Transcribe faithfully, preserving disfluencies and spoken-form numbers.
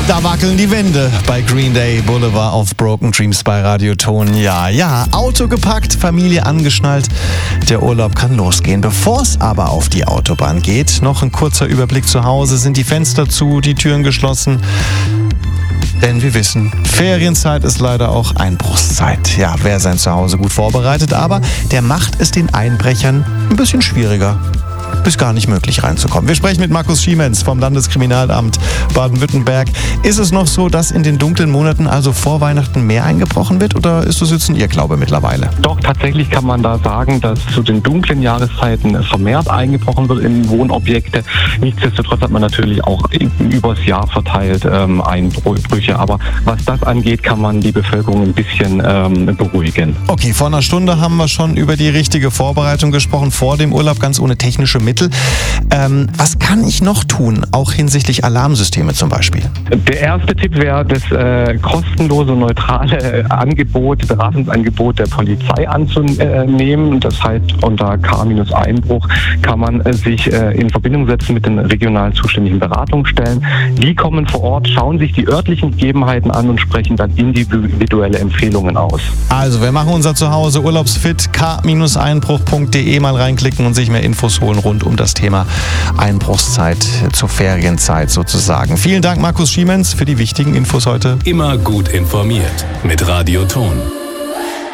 Da wackeln die Wände bei Green Day, Boulevard of Broken Dreams bei Radioton. Ja, ja, Auto gepackt, Familie angeschnallt, der Urlaub kann losgehen. Bevor es aber auf die Autobahn geht, noch ein kurzer Überblick zu Hause. Sind die Fenster zu, die Türen geschlossen? Denn wir wissen, Ferienzeit ist leider auch Einbruchszeit. Ja, wer sein Zuhause gut vorbereitet, aber der macht es den Einbrechern ein bisschen schwieriger, bis gar nicht möglich reinzukommen. Wir sprechen mit Markus Schiemens vom Landeskriminalamt Baden-Württemberg. Ist es noch so, dass in den dunklen Monaten, also vor Weihnachten, mehr eingebrochen wird oder ist das jetzt ein Irrglaube mittlerweile? Doch, tatsächlich kann man da sagen, dass zu den dunklen Jahreszeiten vermehrt eingebrochen wird in Wohnobjekte. Nichtsdestotrotz hat man natürlich auch übers Jahr verteilt ähm, Einbrüche. Aber was das angeht, kann man die Bevölkerung ein bisschen ähm, beruhigen. Okay, vor einer Stunde haben wir schon über die richtige Vorbereitung gesprochen, vor dem Urlaub, ganz ohne technische Mittel. Ähm, was kann ich noch tun, auch hinsichtlich Alarmsysteme zum Beispiel? Der erste Tipp wäre, das äh, kostenlose, neutrale Angebot, Beratungsangebot der Polizei anzunehmen. Das heißt, unter K Einbruch kann man äh, sich äh, in Verbindung setzen mit den regional zuständigen Beratungsstellen. Die kommen vor Ort, schauen sich die örtlichen Gegebenheiten an und sprechen dann individuelle Empfehlungen aus. Also, wir machen unser Zuhause urlaubsfit, k einbruch punkt de mal reinklicken und sich mehr Infos holen rund um das Thema Einbruchszeit zur Ferienzeit sozusagen. Vielen Dank, Markus Schiemens, für die wichtigen Infos heute. Immer gut informiert mit Radioton.